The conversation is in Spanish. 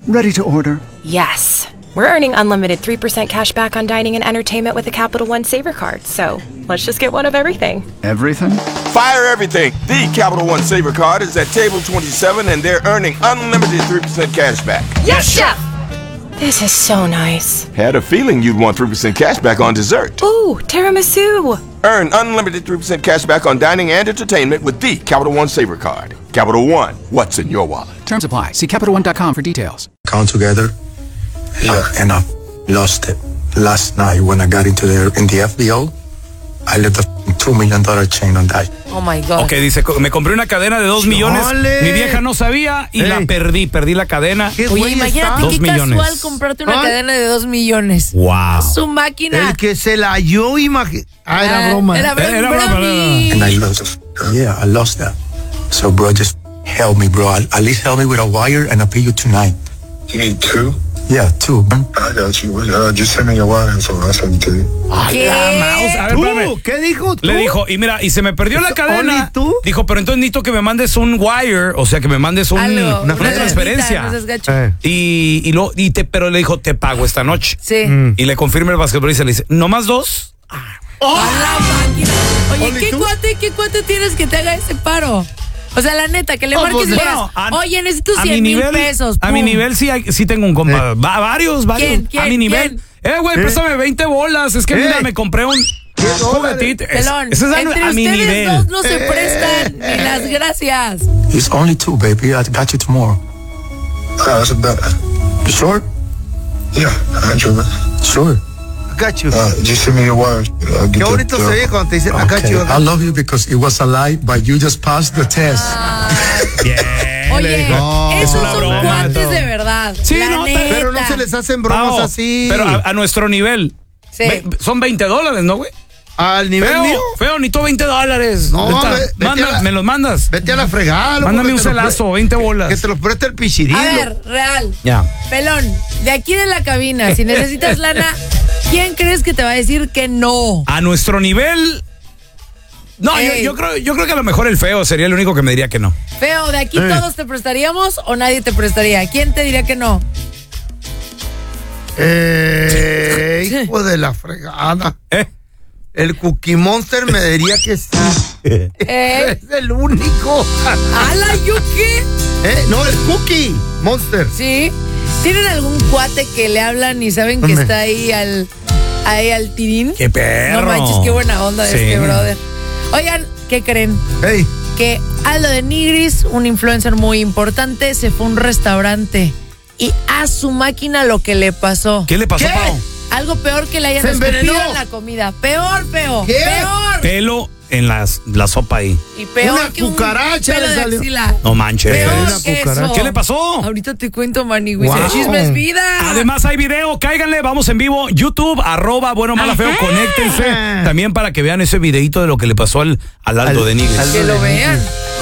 Ready to order. Yes. We're earning unlimited 3% cash back on dining and entertainment with a Capital One Saver card. So let's just get one of everything. Everything? Fire everything. The Capital One Saver card is at table 27 and they're earning unlimited 3% cash back. Yes, Chef! This is so nice. Had a feeling you'd want 3% cash back on dessert. Ooh, tiramisu. Earn unlimited 3% cash back on dining and entertainment with the Capital One Saver card. Capital One, what's in your wallet? Terms apply. See CapitalOne.com for details. Count together. Yeah. And I lost it. Last night when I got in the FBO, I left a $2 million chain on that. Oh my God. Ok, dice, me compré una cadena de 2 millones. Mi vieja no sabía y la perdí la cadena. Oye, imagínate 2 qué millones. casual comprarte una cadena de 2 millones. Wow. Su máquina. El que se la halló, era broma. Era broma. And I lost that. So bro, just help me, bro. At least help me with a wire and I'll pay you tonight. You need 2? Yeah, 2. I got you. Just send me your wire so I'll send it to you. ¿Qué? A ver, espérame. ¿Qué dijo tú? Le dijo, y mira, y se me perdió la cadena. ¿Tú? Dijo, pero entonces necesito que me mandes un wire, o sea, que me mandes una transferencia. No seas gacho. Pero le dijo, te pago esta noche. Sí. Y le confirma el basquetbolista, le dice, ¿no más 2? A la máquina. Oye, ¿qué cuate tienes que te haga ese paro? O sea, la neta, que le marques y le digas, oye, necesito 100,000 pesos. A mi nivel sí tengo un compa. Varios. ¿Quién? A mi nivel. Güey, préstame 20 bolas. Es que mira, me compré un juguetito. Pelón, Ese es entre a mi ustedes nivel. dos no se prestan ni las gracias. It's only 2, baby. I got you tomorrow. That's a bet. You sure? Yeah, I got you. Sure. I got you. Just send me your wire. Qué bonito se oye cuando te dicen, I got you. I love you because it was a lie, but you just passed the test. Oye, esos son cuates de verdad. Sí, la neta. Pero no se les hacen bromas así. Pero a nuestro nivel. Sí. Son $20, ¿no, güey? Al nivel mío. Feo, necesito $20. No, me los mandas. Vete a la fregada. Mándame un celazo, 20 bolas. Que te los preste el pichirilo. A ver, real. Ya. Pelón, de aquí de la cabina, si necesitas lana, ¿quién crees que te va a decir que no? A nuestro nivel. No, yo creo que a lo mejor el feo sería el único que me diría que no. Feo, ¿de aquí todos te prestaríamos o nadie te prestaría? ¿Quién te diría que no? Hijo de la fregada. El Cookie Monster me diría que sí. Es el único. ¿Ala, yo qué? No, el Cookie Monster. ¿Sí? ¿Tienen algún cuate que le hablan y saben que está ahí al tirín? ¡Qué perro! No manches, qué buena onda de este brother. Oigan, ¿qué creen? Que Aldo de Nigris, un influencer muy importante, se fue a un restaurante y a su máquina lo que le pasó. ¿Qué le pasó, Pau? Algo peor que le hayan ¿Se escupido envenenó? en la comida. Peor. ¿Qué? Peor. Pelo en la sopa ahí. Y peor Una que cucaracha un pelo le de salió. axila. No manches. Peor Una que cucaracha. eso. ¿Qué le pasó? Ahorita te cuento, Manigüis. Wow. El chisme es vida. Además hay video, cáiganle, vamos en vivo, YouTube, @buenomala_feo, conéctense también para que vean ese videito de lo que le pasó al Aldo de Nigris. Que lo vean.